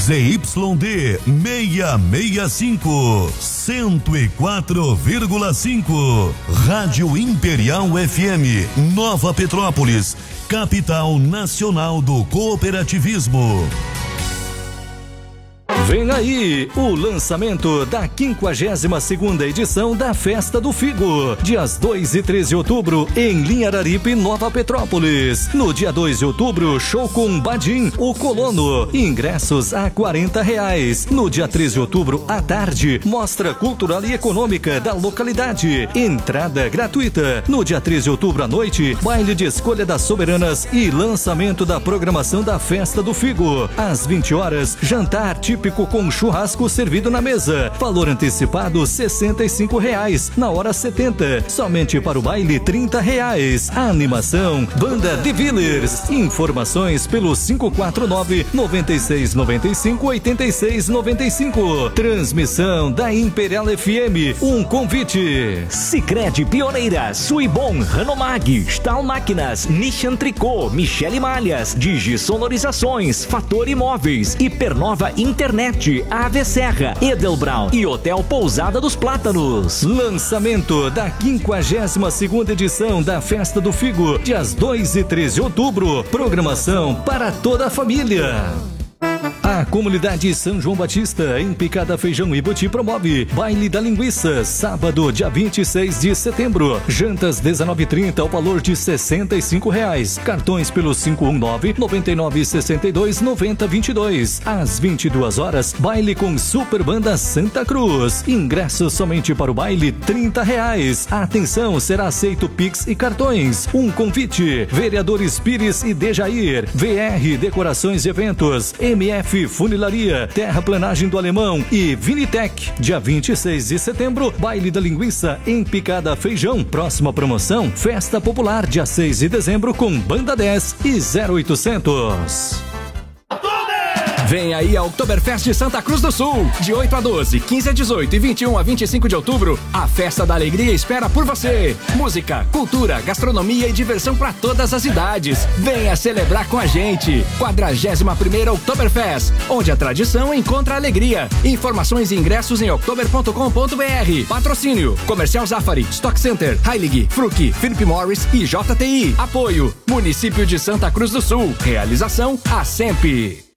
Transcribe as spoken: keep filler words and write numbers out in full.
Z Y D seiscentos e sessenta e cinco, cento e quatro vírgula cinco. Rádio Imperial F M, Nova Petrópolis, capital nacional do cooperativismo. Vem aí o lançamento da quinquagésima segunda edição da Festa do Figo, dias dois e três de outubro, em Linhararipe, Nova Petrópolis. No dia dois de outubro, show com Badim, o Colono, ingressos a quarenta reais. No dia três de outubro, à tarde, mostra cultural e econômica da localidade, entrada gratuita. No dia três de outubro à noite, baile de escolha das soberanas e lançamento da programação da Festa do Figo. Às vinte horas, jantar típico com churrasco servido na mesa. Valor antecipado sessenta e cinco reais, na hora setenta. Somente para o baile trinta reais. A animação Banda The Villers. Informações pelo cinco quatro nove, nove seis nove cinco, oito seis nove cinco. Transmissão da Imperial F M. Um convite. Sicredi Pioneira, Suibon, Hanomag, Stahl Máquinas, Nishan Tricô, Michele Malhas, Digi Sonorizações, Fator Imóveis, Hipernova Internet, A V Serra, Edelbraun e Hotel Pousada dos Plátanos. Lançamento da quinquagésima segunda edição da Festa do Figo, dias dois e três de outubro. Programação para toda a família. A comunidade São João Batista, em Picada Feijão e Buti, promove Baile da Linguiça, sábado, dia vinte e seis de setembro. Jantas dezenove e trinta ao valor de sessenta e cinco reais. Cartões pelo cinco um nove, nove nove seis dois, nove zero dois dois. Às vinte e duas horas, baile com Super Banda Santa Cruz. Ingressos somente para o baile, trinta reais. Atenção, será aceito Pix e cartões. Um convite: Vereadores Pires e Dejair, V R Decorações e Eventos, M F Funilaria, Terraplanagem do Alemão e Vinitec. Dia vinte e seis de setembro, Baile da Linguiça em Picada Feijão. Próxima promoção, Festa Popular, dia seis de dezembro, com Banda dez e zero oitocentos. Vem aí a Oktoberfest de Santa Cruz do Sul, de oito a doze, quinze a dezoito e vinte e um a vinte e cinco de outubro. A Festa da Alegria espera por você. Música, cultura, gastronomia e diversão para todas as idades. Venha celebrar com a gente. quadragésima primeira Oktoberfest, onde a tradição encontra a alegria. Informações e ingressos em oktober ponto com ponto br. Patrocínio: Comercial Zafari, Stock Center, Heilig, Fruc, Philip Morris e J T I. Apoio: Município de Santa Cruz do Sul. Realização: A S E M P.